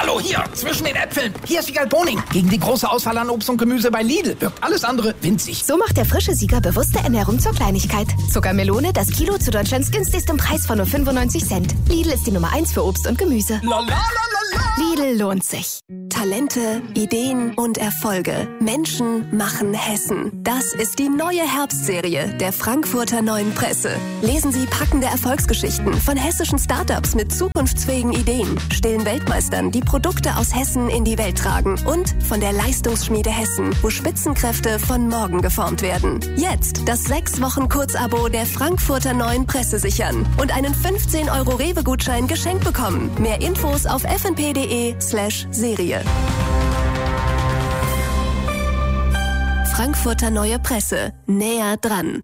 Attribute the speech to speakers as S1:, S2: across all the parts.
S1: Hallo, hier, zwischen den Äpfeln. Hier ist Siegal Boning. Gegen die große Auswahl an Obst und Gemüse bei Lidl wirkt alles andere winzig.
S2: So macht der frische Sieger bewusste Ernährung zur Kleinigkeit. Zuckermelone, das Kilo zu Deutschlands günstigstem Preis von nur 95 Cent. Lidl ist die Nummer 1 für Obst und Gemüse. Lidl lohnt sich.
S3: Talente, Ideen und Erfolge. Menschen machen Hessen. Das ist die neue Herbstserie der Frankfurter Neuen Presse. Lesen Sie packende Erfolgsgeschichten von hessischen Startups mit zukunftsfähigen Ideen, stillen Weltmeistern, die Produkte aus Hessen in die Welt tragen und von der Leistungsschmiede Hessen, wo Spitzenkräfte von morgen geformt werden. Jetzt das 6-Wochen-Kurzabo der Frankfurter Neuen Presse sichern und einen 15 € Rewe-Gutschein geschenkt bekommen. Mehr Infos auf fnp.de/Serie. Frankfurter Neue Presse. Näher dran.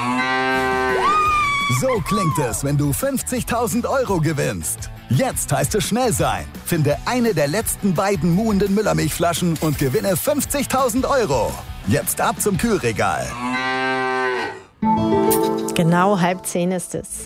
S4: So klingt es, wenn du 50.000 € gewinnst. Jetzt heißt es schnell sein. Finde eine der letzten beiden muhenden Müllermilchflaschen und gewinne 50.000 €. Jetzt ab zum Kühlregal.
S5: Genau 9:30 ist es.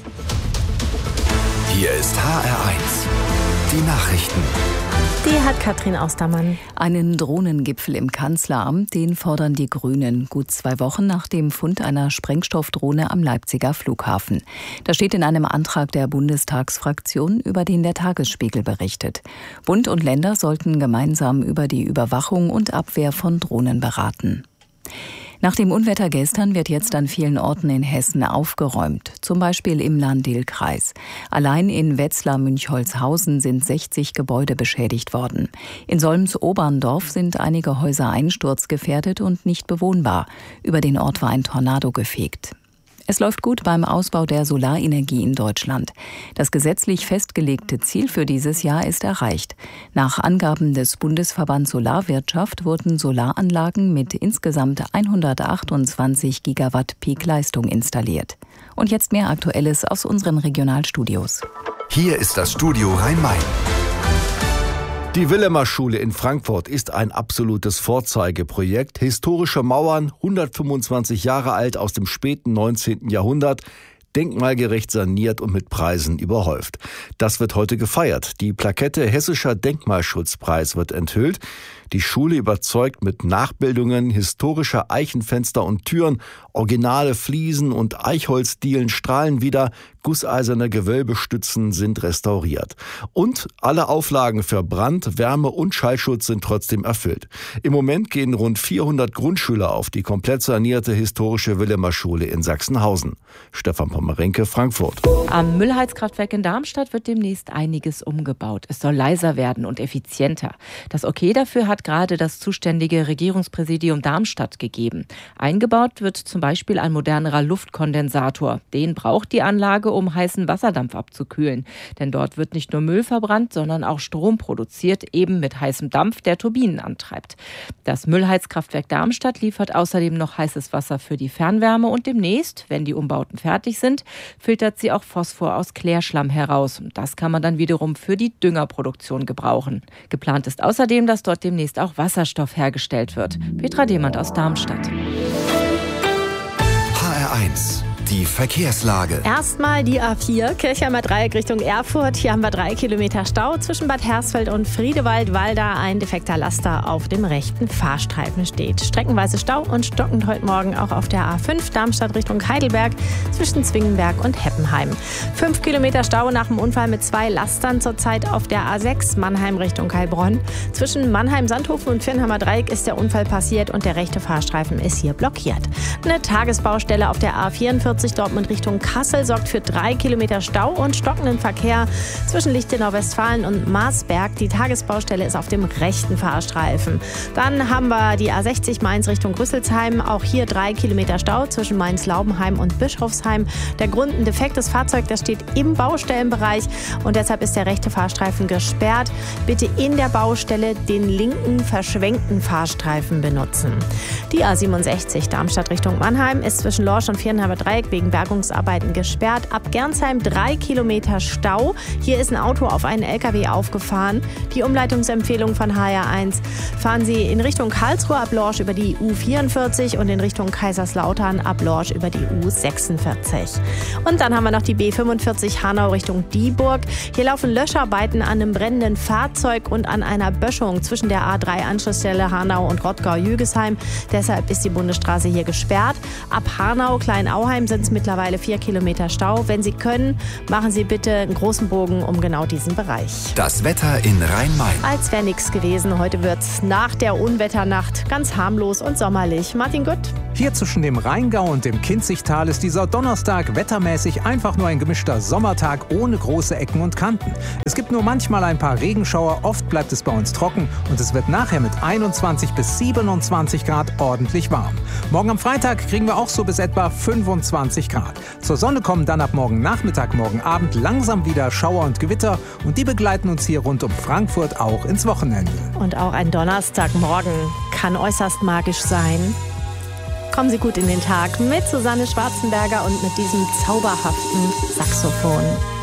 S6: Hier ist HR1. Die Nachrichten.
S5: Die hat Katrin Austermann.
S7: Einen Drohnengipfel im Kanzleramt, den fordern die Grünen. Gut 2 Wochen nach dem Fund einer Sprengstoffdrohne am Leipziger Flughafen. Das steht in einem Antrag der Bundestagsfraktion, über den der Tagesspiegel berichtet. Bund und Länder sollten gemeinsam über die Überwachung und Abwehr von Drohnen beraten. Nach dem Unwetter gestern wird jetzt an vielen Orten in Hessen aufgeräumt, zum Beispiel im Lahn-Dill-Kreis. Allein in Wetzlar-Münchholzhausen sind 60 Gebäude beschädigt worden. In Solms-Oberndorf sind einige Häuser einsturzgefährdet und nicht bewohnbar. Über den Ort war ein Tornado gefegt. Es läuft gut beim Ausbau der Solarenergie in Deutschland. Das gesetzlich festgelegte Ziel für dieses Jahr ist erreicht. Nach Angaben des Bundesverbands Solarwirtschaft wurden Solaranlagen mit insgesamt 128 Gigawatt Peakleistung installiert. Und jetzt mehr Aktuelles aus unseren Regionalstudios.
S6: Hier ist das Studio Rhein-Main.
S8: Die Willemer-Schule in Frankfurt ist ein absolutes Vorzeigeprojekt. Historische Mauern, 125 Jahre alt, aus dem späten 19. Jahrhundert, denkmalgerecht saniert und mit Preisen überhäuft. Das wird heute gefeiert. Die Plakette Hessischer Denkmalschutzpreis wird enthüllt. Die Schule überzeugt mit Nachbildungen historischer Eichenfenster und Türen, originale Fliesen und Eichholzdielen strahlen wieder, gusseiserne Gewölbestützen sind restauriert. Und alle Auflagen für Brand-, Wärme- und Schallschutz sind trotzdem erfüllt. Im Moment gehen rund 400 Grundschüler auf die komplett sanierte historische Willemer-Schule in Sachsenhausen. Stefan Pommerenke, Frankfurt.
S9: Am Müllheizkraftwerk in Darmstadt wird demnächst einiges umgebaut. Es soll leiser werden und effizienter. Das Okay dafür hat gerade das zuständige Regierungspräsidium Darmstadt gegeben. Eingebaut wird zum Beispiel ein modernerer Luftkondensator. Den braucht die Anlage, um heißen Wasserdampf abzukühlen. Denn dort wird nicht nur Müll verbrannt, sondern auch Strom produziert, eben mit heißem Dampf, der Turbinen antreibt. Das Müllheizkraftwerk Darmstadt liefert außerdem noch heißes Wasser für die Fernwärme und demnächst, wenn die Umbauten fertig sind, filtert sie auch Phosphor aus Klärschlamm heraus. Das kann man dann wiederum für die Düngerproduktion gebrauchen. Geplant ist außerdem, dass dort demnächst auch Wasserstoff hergestellt wird. Petra Demand aus Darmstadt.
S6: HR1. Die Verkehrslage.
S5: Erstmal die A4, Kirchheimer Dreieck Richtung Erfurt. Hier haben wir 3 Kilometer Stau zwischen Bad Hersfeld und Friedewald, weil da ein defekter Laster auf dem rechten Fahrstreifen steht. Streckenweise Stau und stockend heute Morgen auch auf der A5 Darmstadt Richtung Heidelberg zwischen Zwingenberg und Heppenheim. 5 Kilometer Stau nach dem Unfall mit 2 Lastern zurzeit auf der A6 Mannheim Richtung Heilbronn. Zwischen Mannheim-Sandhofen und Viernheimer Dreieck ist der Unfall passiert und der rechte Fahrstreifen ist hier blockiert. Eine Tagesbaustelle auf der A44 Dortmund Richtung Kassel sorgt für 3 Kilometer Stau und stockenden Verkehr zwischen Lichtenau-Westfalen und Marsberg. Die Tagesbaustelle ist auf dem rechten Fahrstreifen. Dann haben wir die A60 Mainz Richtung Rüsselsheim. Auch hier 3 Kilometer Stau zwischen Mainz-Laubenheim und Bischofsheim. Der Grund: ein defektes Fahrzeug, das steht im Baustellenbereich und deshalb ist der rechte Fahrstreifen gesperrt. Bitte in der Baustelle den linken verschwenkten Fahrstreifen benutzen. Die A67 Darmstadt Richtung Mannheim ist zwischen Lorsch und Viernheimer Dreieck wegen Bergungsarbeiten gesperrt. Ab Gernsheim 3 Kilometer Stau. Hier ist ein Auto auf einen LKW aufgefahren. Die Umleitungsempfehlung von HR1: fahren Sie in Richtung Karlsruhe ab Lorsch über die U44 und in Richtung Kaiserslautern ab Lorsch über die U46. Und dann haben wir noch die B45 Hanau Richtung Dieburg. Hier laufen Löscharbeiten an einem brennenden Fahrzeug und an einer Böschung zwischen der A3-Anschlussstelle Hanau und Rottgau-Jügesheim. Deshalb ist die Bundesstraße hier gesperrt. Ab Hanau, Kleinauheim sind es mittlerweile 4 Kilometer Stau. Wenn Sie können, machen Sie bitte einen großen Bogen um genau diesen Bereich.
S6: Das Wetter in Rhein-Main.
S5: Als wäre nichts gewesen. Heute wird es nach der Unwetternacht ganz harmlos und sommerlich. Martin Gutt.
S10: Hier zwischen dem Rheingau und dem Kinzigtal ist dieser Donnerstag wettermäßig einfach nur ein gemischter Sommertag ohne große Ecken und Kanten. Es gibt nur manchmal ein paar Regenschauer, oft bleibt es bei uns trocken und es wird nachher mit 21 bis 27 Grad ordentlich warm. Morgen am Freitag kriegen wir auch so bis etwa 25 Grad. Zur Sonne kommen dann ab morgen Nachmittag, morgen Abend langsam wieder Schauer und Gewitter und die begleiten uns hier rund um Frankfurt auch ins Wochenende.
S5: Und auch ein Donnerstagmorgen kann äußerst magisch sein. Kommen Sie gut in den Tag mit Susanne Schwarzenberger und mit diesem zauberhaften Saxophon.